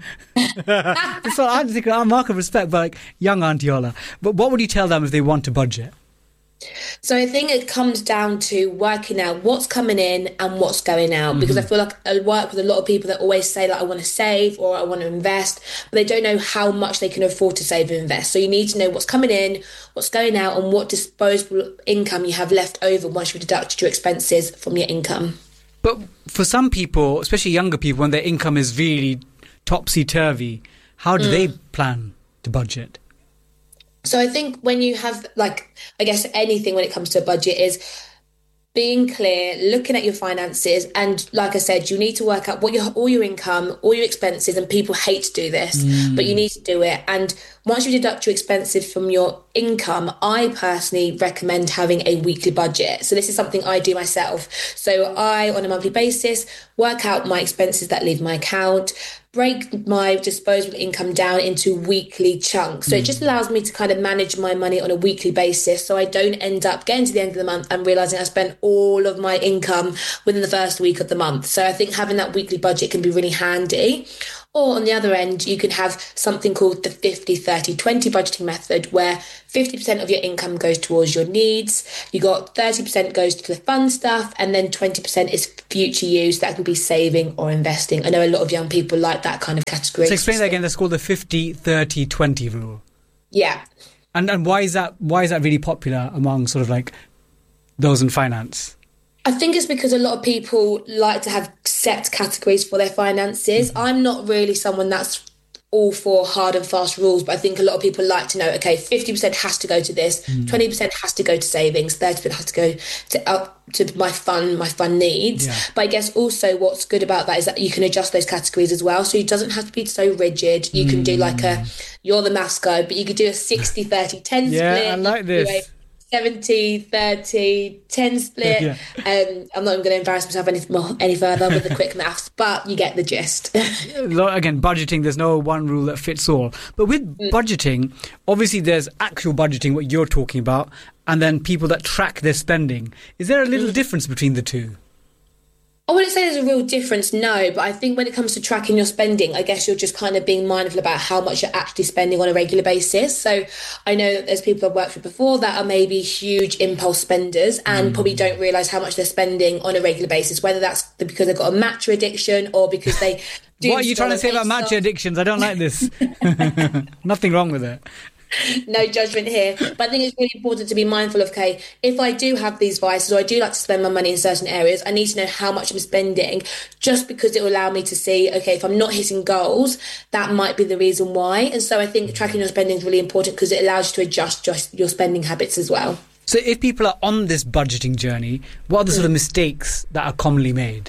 So I'm thinking, I'm mark of respect, but like young Auntie Ola. But what would you tell them if they want to budget? So I think it comes down to working out what's coming in and what's going out, because I feel like I work with a lot of people that always say like, I want to save or I want to invest, but they don't know how much they can afford to save and invest. So you need to know what's coming in, what's going out, and what disposable income you have left over once you've deducted your expenses from your income. But for some people, especially younger people, when their income is really topsy-turvy, how do Mm. they plan to budget? So I think when you have, like, I guess anything when it comes to a budget is being clear, looking at your finances, and like I said, you need to work out what your all your income, all your expenses, and people hate to do this, mm. but you need to do it. And once you deduct your expenses from your income, I personally recommend having a weekly budget. So this is something I do myself. So I, on a monthly basis, work out my expenses that leave my account, break my disposable income down into weekly chunks. So mm. it just allows me to kind of manage my money on a weekly basis, so I don't end up getting to the end of the month and realising I spent all of my income within the first week of the month. So I think having that weekly budget can be really handy. Or on the other end, you can have something called the fifty thirty twenty budgeting method, where fifty percent of your income goes towards your needs, you got thirty percent goes to the fun stuff, and then twenty percent is future use. That can be saving or investing. I know a lot of young people like that kind of category. So explain that again. That's called the fifty thirty twenty rule. Yeah. And and why is that why is that really popular among sort of like those in finance? I think it's because a lot of people like to have set categories for their finances. Mm-hmm. I'm not really someone that's all for hard and fast rules, but I think a lot of people like to know, okay, fifty percent has to go to this, mm. twenty percent has to go to savings, thirty percent has to go to up to my fun, my fun needs. Yeah. But I guess also what's good about that is that you can adjust those categories as well. So it doesn't have to be so rigid. You mm. can do like a, you're the maths guy, but you could do a sixty thirty ten yeah, split. I like this. seventy thirty ten split. Yeah. Um, I'm not even going to embarrass myself any more, any further with the quick maths, but you get the gist. Again, budgeting, there's no one rule that fits all. But with mm. budgeting, obviously there's actual budgeting, what you're talking about, and then people that track their spending. Is there a little mm. difference between the two? I wouldn't say there's a real difference, no, but I think when it comes to tracking your spending, I guess you're just kind of being mindful about how much you're actually spending on a regular basis. So I know that there's people I've worked with before that are maybe huge impulse spenders and mm. probably don't realise how much they're spending on a regular basis, whether that's because they've got a matcha addiction or because they do... What are you trying to say about matcha addictions? I don't like this. Nothing wrong with it. No judgment here, but I think it's really important to be mindful of, okay, if I do have these vices or I do like to spend my money in certain areas, I need to know how much I'm spending, just because it will allow me to see, okay, if I'm not hitting goals, that might be the reason why. And so I think tracking your spending is really important because it allows you to adjust just your spending habits as well. So if people are on this budgeting journey, what are the sort of mistakes that are commonly made?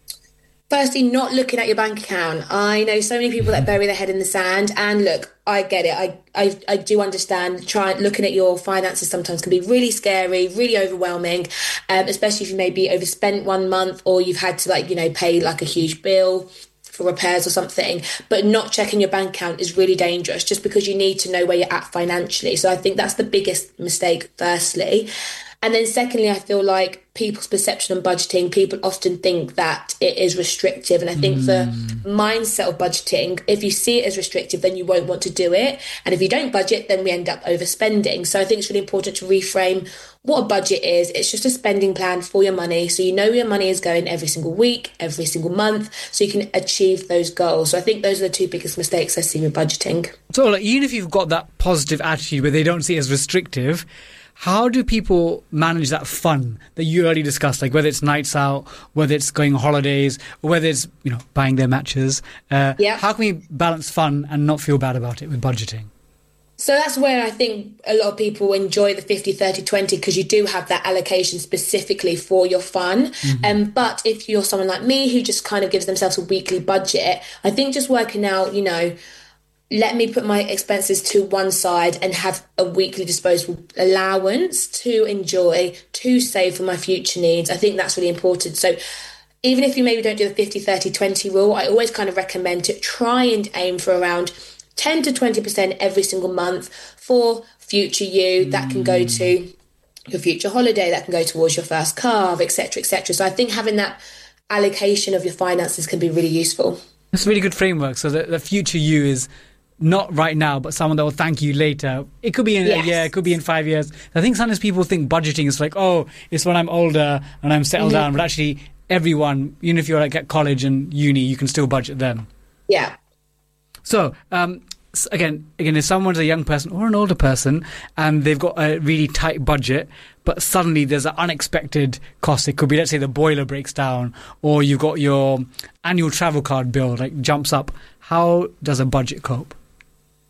Firstly, not looking at your bank account. I know so many people that bury their head in the sand, and look, I get it. I, I, I do understand. Try looking at your finances sometimes can be really scary, really overwhelming, um, especially if you maybe overspent one month or you've had to, like, you know, pay like a huge bill for repairs or something. But not checking your bank account is really dangerous, just because you need to know where you're at financially. So I think that's the biggest mistake, firstly. And then secondly, I feel like people's perception on budgeting, people often think that it is restrictive. And I think mm. the mindset of budgeting, if you see it as restrictive, then you won't want to do it. And if you don't budget, then we end up overspending. So I think it's really important to reframe what a budget is. It's just a spending plan for your money. So you know where your money is going every single week, every single month, so you can achieve those goals. So I think those are the two biggest mistakes I see with budgeting. So like, even if you've got that positive attitude where they don't see it as restrictive, how do people manage that fun that you already discussed, like whether it's nights out, whether it's going on holidays, or whether it's, you know, buying their matches? Uh, yeah. How can we balance fun and not feel bad about it with budgeting? So that's where I think a lot of people enjoy the fifty thirty twenty, because you do have that allocation specifically for your fun. Mm-hmm. Um, but if you're someone like me who just kind of gives themselves a weekly budget, I think just working out, you know, let me put my expenses to one side and have a weekly disposable allowance to enjoy, to save for my future needs. I think that's really important. So even if you maybe don't do the fifty thirty twenty rule, I always kind of recommend to try and aim for around ten to twenty percent every single month for future you. Mm. That can go to your future holiday, that can go towards your first car, et cetera, et cetera. So I think having that allocation of your finances can be really useful. That's a really good framework. So the, the future you is not right now, but someone that will thank you later. It could be in yes. a year, it could be in five years. I think sometimes people think budgeting is like, oh, it's when I'm older and I'm settled mm-hmm. down. But actually, everyone, even if you're like at college and uni, you can still budget then. Yeah. So, um, again, again, if someone's a young person or an older person and they've got a really tight budget, but suddenly there's an unexpected cost. It could be, let's say, the boiler breaks down, or you've got your annual travel card bill like jumps up. How does a budget cope?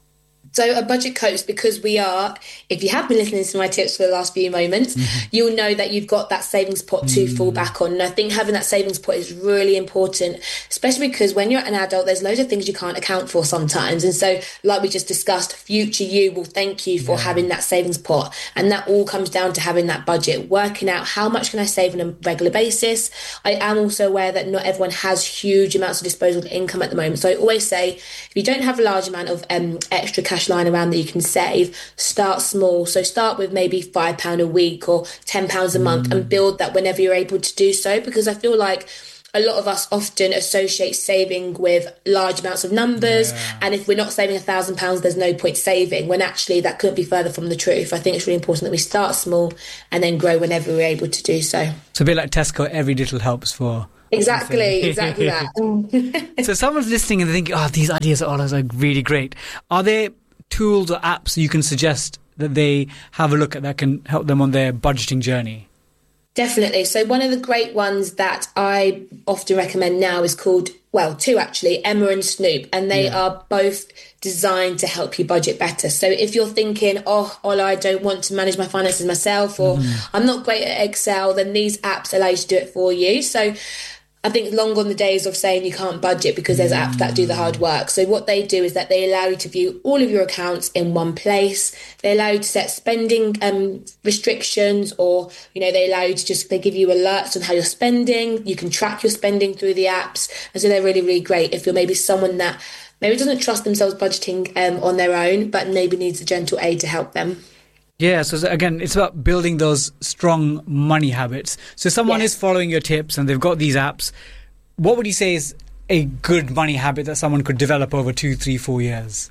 So a budget coach, because we are, if you have been listening to my tips for the last few moments, mm-hmm. you'll know that you've got that savings pot to mm. fall back on. And I think having that savings pot is really important, especially because when you're an adult, there's loads of things you can't account for sometimes. And so, like we just discussed, future you will thank you for yeah. having that savings pot. And that all comes down to having that budget, working out how much can I save on a regular basis. I am also aware that not everyone has huge amounts of disposable income at the moment. So I always say, if you don't have a large amount of um, extra cash lying around that you can save, start small. So start with maybe five pounds a week or ten pounds a month mm. and build that whenever you're able to do so, because I feel like a lot of us often associate saving with large amounts of numbers, yeah. and if we're not saving a thousand pounds, there's no point saving, when actually that couldn't be further from the truth. I think it's really important that we start small and then grow whenever we're able to do so. So a bit like Tesco, every little helps for... Exactly, exactly that. So someone's listening and they think, oh, these ideas are all like really great. Are there tools or apps you can suggest that they have a look at that can help them on their budgeting journey? Definitely. So one of the great ones that I often recommend now is called, well, two actually, Emma and Snoop, and they yeah. are both designed to help you budget better. So if you're thinking, oh, Ola, I don't want to manage my finances myself, or mm. I'm not great at Excel, then these apps allow you to do it for you. So I think long gone the days of saying you can't budget, because there's apps that do the hard work. So what they do is that they allow you to view all of your accounts in one place. They allow you to set spending um, restrictions, or, you know, they allow you to just, they give you alerts on how you're spending. You can track your spending through the apps. And so they're really, really great if you're maybe someone that maybe doesn't trust themselves budgeting um, on their own, but maybe needs a gentle aid to help them. Yeah, so again, it's about building those strong money habits. So someone yes. is following your tips and they've got these apps. What would you say is a good money habit that someone could develop over two, three, four years?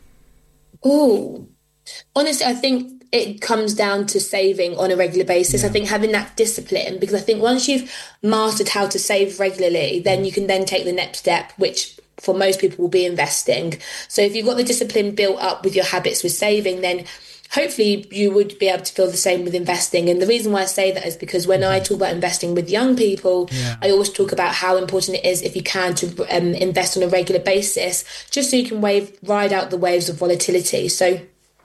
Oh, honestly, I think it comes down to saving on a regular basis. Yeah. I think having that discipline, because I think once you've mastered how to save regularly, then you can then take the next step, which for most people will be investing. So if you've got the discipline built up with your habits with saving, then hopefully you would be able to feel the same with investing. And the reason why I say that is because when I talk about investing with young people, yeah. I always talk about how important it is, if you can, to um, invest on a regular basis, just so you can wave, ride out the waves of volatility. So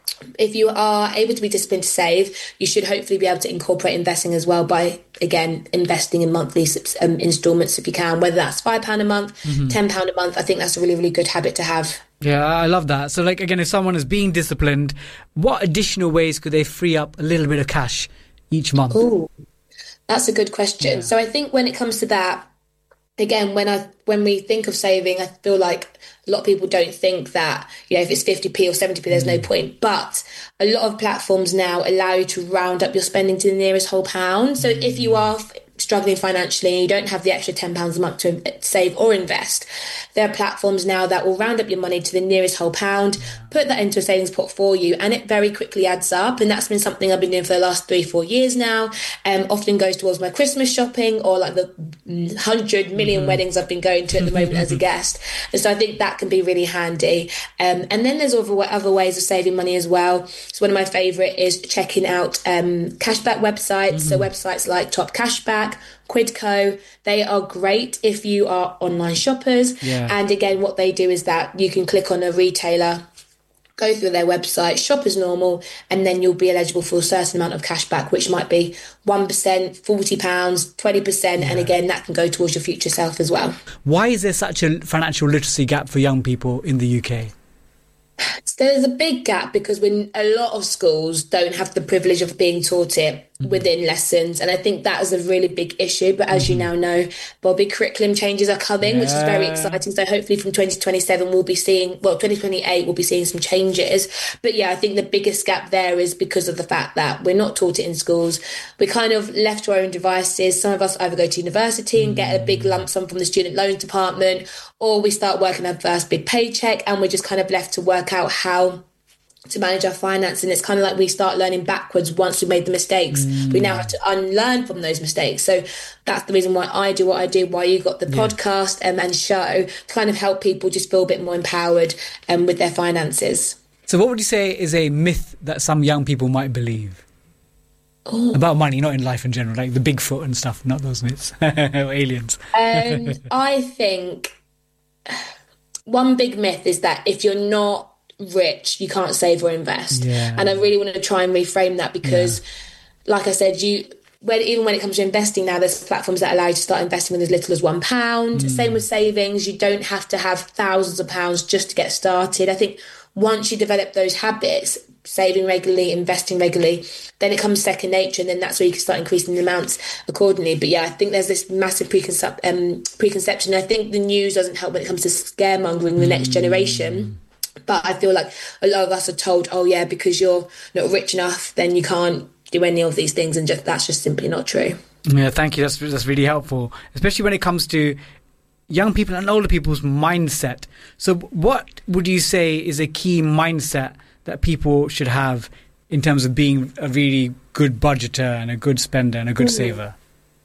if you are able to be disciplined to save, you should hopefully be able to incorporate investing as well by, again, investing in monthly um, instalments if you can, whether that's five pounds a month, mm-hmm. ten pounds a month. I think that's a really, really good habit to have. Yeah, I love that. So, like, again, if someone is being disciplined, what additional ways could they free up a little bit of cash each month? Oh, that's a good question. Yeah. So I think when it comes to that, again, when I when we think of saving, I feel like a lot of people don't think that, you know, if it's fifty p or seventy p, there's no point. But a lot of platforms now allow you to round up your spending to the nearest whole pound. So if you are struggling financially and you don't have the extra ten pounds a month to save or invest, there are platforms now that will round up your money to the nearest whole pound, put that into a savings pot for you, and it very quickly adds up. And that's been something I've been doing for the last three, four years now. Um, often goes towards my Christmas shopping, or like the hundred million mm-hmm. weddings I've been going to at the moment as a guest. And so I think that can be really handy. Um, and then there's other, other ways of saving money as well. So one of my favourite is checking out um, cashback websites. Mm-hmm. So websites like Top Cashback, Quidco, they are great if you are online shoppers. Yeah. And again, what they do is that you can click on a retailer, go through their website, shop as normal, and then you'll be eligible for a certain amount of cash back, which might be one percent, forty pounds, twenty percent. Yeah. And again, that can go towards your future self as well. Why is there such a financial literacy gap for young people in the U K? There's a big gap because when a lot of schools don't have the privilege of being taught it mm-hmm. within lessons, and I think that is a really big issue. But as mm-hmm. you now know, Bobby, curriculum changes are coming, yeah. which is very exciting. So hopefully from twenty twenty-seven we'll be seeing, well, twenty twenty-eight we'll be seeing some changes. But yeah, I think the biggest gap there is because of the fact that we're not taught it in schools. We're kind of left to our own devices. Some of us either go to university and get a big lump sum from the student loan department, or we start working our first big paycheck and we're just kind of left to work out how to manage our finance. And it's kind of like we start learning backwards once we've made the mistakes. Mm. We now have to unlearn from those mistakes. So that's the reason why I do what I do, why you've got the yeah. podcast um, and show, to kind of help people just feel a bit more empowered um, with their finances. So what would you say is a myth that some young people might believe? Ooh. About money, not in life in general, like the Bigfoot and stuff, not those myths, or aliens. um, I think one big myth is that if you're not rich, you can't save or invest. Yeah. And I really want to try and reframe that because, yeah. like I said, you when even when it comes to investing now, there's platforms that allow you to start investing with as little as one pound. Mm. Same with savings. You don't have to have thousands of pounds just to get started. I think once you develop those habits, saving regularly, investing regularly, then it comes second nature, and then that's where you can start increasing the amounts accordingly. But yeah, I think there's this massive preconce- um, preconception. I think the news doesn't help when it comes to scaremongering the next generation. But I feel like a lot of us are told, oh yeah, because you're not rich enough, then you can't do any of these things, and just, that's just simply not true. Yeah, thank you. That's that's really helpful, especially when it comes to young people and older people's mindset. So what would you say is a key mindset that people should have in terms of being a really good budgeter and a good spender and a good mm. saver?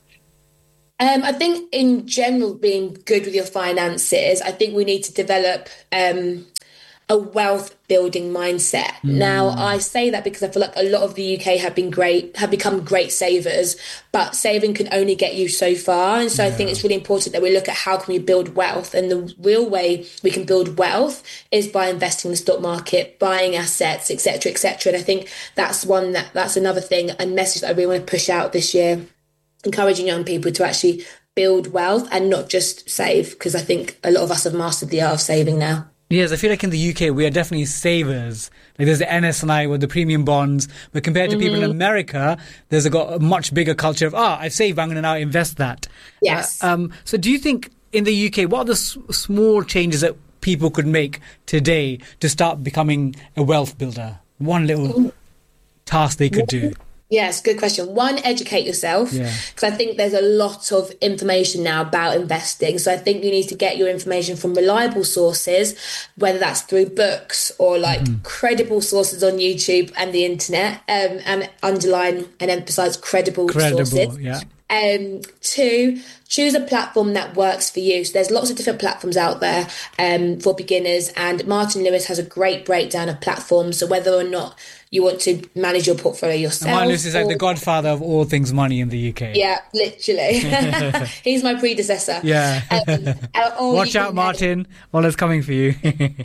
Um, I think in general, being good with your finances, I think we need to develop um, a wealth building mindset. Mm. Now, I say that because I feel like a lot of the U K have been great, have become great savers, but saving can only get you so far. And so yeah. I think it's really important that we look at how can we build wealth. And the real way we can build wealth is by investing in the stock market, buying assets, et cetera, et cetera. And I think that's one that that's another thing, a message that I really want to push out this year, encouraging young people to actually build wealth and not just save, because I think a lot of us have mastered the art of saving now. Yes, I feel like in the U K, we are definitely savers. Like there's the N S and I with the premium bonds. But compared to mm-hmm. people in America, there's a, got a much bigger culture of, ah, oh, I've saved, I'm going to now invest that. Yes. Uh, um, so do you think in the U K, what are the s- small changes that people could make today to start becoming a wealth builder? One little task they could do. Yes, good question. One, educate yourself, because yeah. I think there's a lot of information now about investing. So I think you need to get your information from reliable sources, whether that's through books or like mm-hmm. credible sources on YouTube and the internet, um, and underline and emphasize credible, credible sources. Yeah. Um, two, choose a platform that works for you. So there's lots of different platforms out there um, for beginners, and Martin Lewis has a great breakdown of platforms. So whether or not you want to manage your portfolio yourself. Martin Lewis is like the godfather of all things money in the U K. Yeah, literally. He's my predecessor. Yeah. Um, Watch out, Martin. Well, it's coming for you.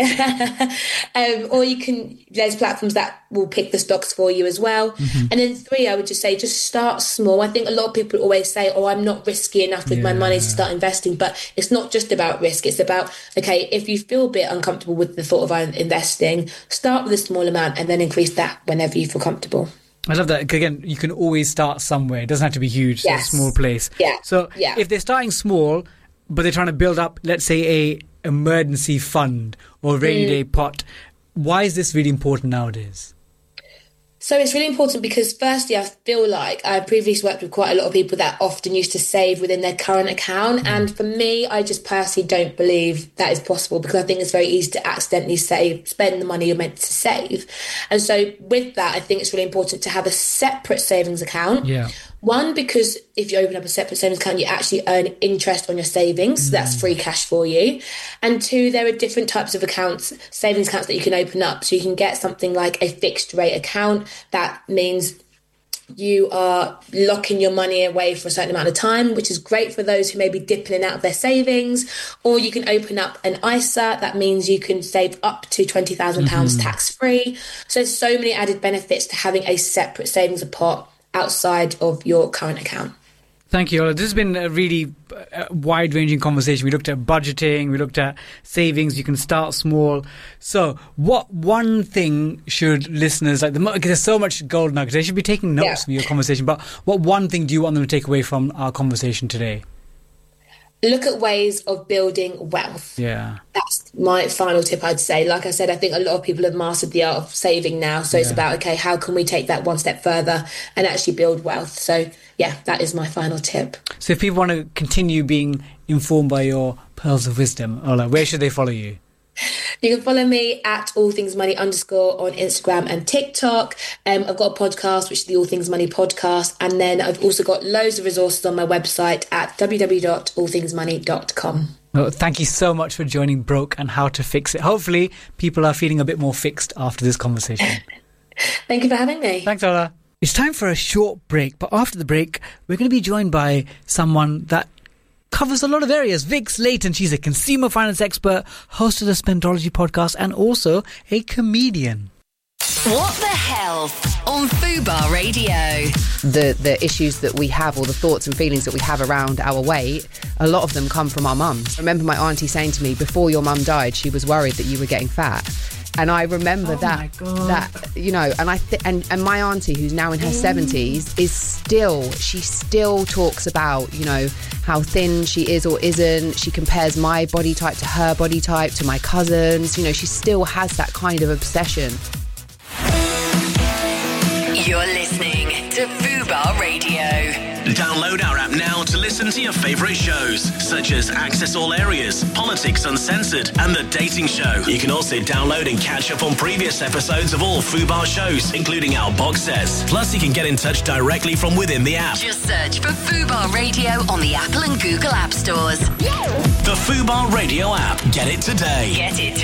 um, or you can, there's platforms that will pick the stocks for you as well. Mm-hmm. And then three, I would just say, just start small. I think a lot of people always say, oh, I'm not risky enough with yeah. my money to start investing. But it's not just about risk. It's about, okay, if you feel a bit uncomfortable with the thought of investing, start with a small amount and then increase that whenever you feel comfortable. I love that. Again, you can always start somewhere. It doesn't have to be huge. Yes. It's a small place. Yeah. So yeah. if they're starting small, but they're trying to build up, let's say, a emergency fund or rainy mm. day pot, why is this really important nowadays? So it's really important because firstly, I feel like I previously worked with quite a lot of people that often used to save within their current account. Mm. And for me, I just personally don't believe that is possible, because I think it's very easy to accidentally save, spend the money you're meant to save. And so with that, I think it's really important to have a separate savings account. Yeah. One, because if you open up a separate savings account, you actually earn interest on your savings. Mm. So that's free cash for you. And two, there are different types of accounts, savings accounts that you can open up. So you can get something like a fixed rate account. That means you are locking your money away for a certain amount of time, which is great for those who may be dipping in and out of their savings. Or you can open up an I S A. That means you can save up to twenty thousand pounds mm-hmm. tax-free. So there's so many added benefits to having a separate savings pot outside of your current account. Thank you, Ola. This has been a really uh, wide-ranging conversation. We looked at budgeting, we looked at savings. You can start small. So what one thing should listeners, like the, because there's so much gold nuggets, they should be taking notes yeah. from your conversation, but what one thing do you want them to take away from our conversation today? Look at ways of building wealth. Yeah. That's my final tip, I'd say. Like I said, I think a lot of people have mastered the art of saving now. So yeah. it's about, okay, how can we take that one step further and actually build wealth? So, yeah, that is my final tip. So if people want to continue being informed by your pearls of wisdom, Ola, where should they follow you? You can follow me at All Things Money underscore on Instagram and TikTok. Um, I've got a podcast, which is the All Things Money podcast. And then I've also got loads of resources on my website at w w w dot all things money dot com. Well, thank you so much for joining Broke and How to Fix It. Hopefully, people are feeling a bit more fixed after this conversation. Thank you for having me. Thanks, Ola. It's time for a short break. But after the break, we're going to be joined by someone that covers a lot of areas. Vix Layton, she's a consumer finance expert, host of the Spendology podcast, and also a comedian. What the Health on Fubar Radio. The the issues that we have, or the thoughts and feelings that we have around our weight, a lot of them come from our mums. I remember my auntie saying to me, before your mum died, she was worried that you were getting fat. And I remember Oh that, my God. that you know, and I th- and and my auntie, who's now in her seventies, is still she still talks about, you know, how thin she is or isn't. She compares my body type to her body type, to my cousins. You know, she still has that kind of obsession. You're listening to Fubar Radio. Download our app now to listen to your favourite shows, such as Access All Areas, Politics Uncensored, and The Dating Show. You can also download and catch up on previous episodes of all Fubar shows, including our box sets. Plus, you can get in touch directly from within the app. Just search for Fubar Radio on the Apple and Google App Stores. The Fubar Radio app. Get it today. Get it today.